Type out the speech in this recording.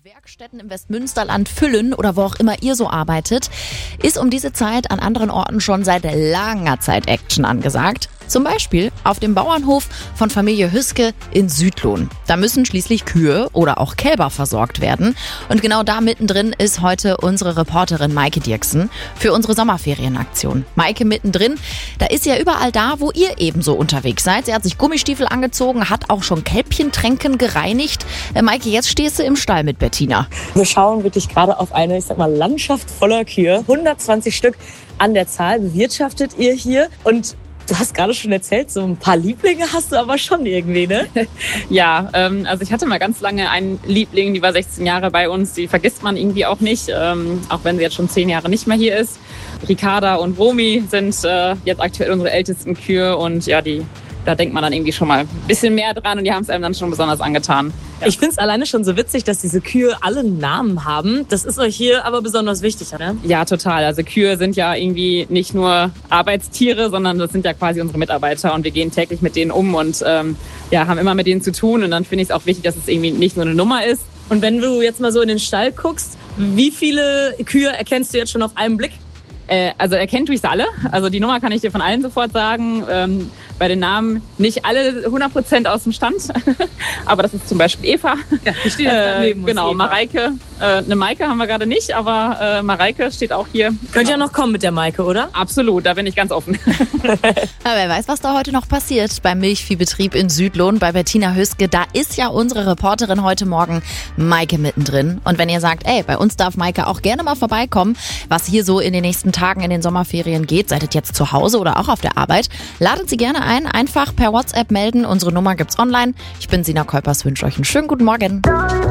Und Werkstätten im Westmünsterland füllen oder wo auch immer ihr so arbeitet, ist um diese Zeit an anderen Orten schon seit langer Zeit Action angesagt. Zum Beispiel auf dem Bauernhof von Familie Hüske in Südlohn. Da müssen schließlich Kühe oder auch Kälber versorgt werden. Und genau da mittendrin ist heute unsere Reporterin Maike Dirksen für unsere Sommerferienaktion. Maike mittendrin, da ist sie ja überall da, wo ihr ebenso unterwegs seid. Sie hat sich Gummistiefel angezogen, hat auch schon Kälbchentränken gereinigt. Maike, jetzt stehst du im Stall mit Bettina. Wir schauen wirklich gerade auf eine, Landschaft voller Kühe. 120 Stück an der Zahl bewirtschaftet ihr hier. Und du hast gerade schon erzählt, so ein paar Lieblinge hast du aber schon irgendwie, ne? Ja, also ich hatte mal ganz lange einen Liebling, die war 16 Jahre bei uns. Die vergisst man irgendwie auch nicht, auch wenn sie jetzt schon 10 Jahre nicht mehr hier ist. Ricarda und Romy sind jetzt aktuell unsere ältesten Kühe und ja, da denkt man dann irgendwie schon mal ein bisschen mehr dran und die haben es einem dann schon besonders angetan. Ja. Ich finde es alleine schon so witzig, dass diese Kühe alle einen Namen haben. Das ist euch hier aber besonders wichtig, oder? Ja, total. Also Kühe sind ja irgendwie nicht nur Arbeitstiere, sondern das sind ja quasi unsere Mitarbeiter und wir gehen täglich mit denen um und haben immer mit denen zu tun. Und dann finde ich es auch wichtig, dass es irgendwie nicht nur eine Nummer ist. Und wenn du jetzt mal so in den Stall guckst, wie viele Kühe erkennst du jetzt schon auf einen Blick? Also erkennen tue ich sie alle. Also die Nummer kann ich dir von allen sofort sagen. Bei den Namen nicht alle 100% aus dem Stand. Aber das ist zum Beispiel Eva. Ja, die steht daneben. Genau, Mareike. Eine Maike haben wir gerade nicht, aber Mareike steht auch hier. Könnt ihr noch kommen mit der Maike, oder? Absolut, da bin ich ganz offen. Aber wer weiß, was da heute noch passiert beim Milchviehbetrieb in Südlohn bei Bettina Hüske. Da ist ja unsere Reporterin heute Morgen Maike mittendrin. Und wenn ihr sagt, bei uns darf Maike auch gerne mal vorbeikommen, was hier so in den nächsten Tagen in den Sommerferien geht, seid ihr jetzt zu Hause oder auch auf der Arbeit, ladet sie gerne ein, einfach per WhatsApp melden. Unsere Nummer gibt's online. Ich bin Sina Kolpers, wünsche euch einen schönen guten Morgen.